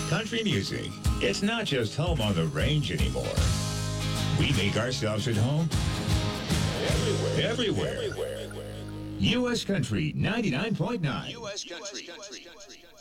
Country music. It's not just home on the range anymore. We make ourselves at home everywhere. U.S. Country 99.9. U.S. Country.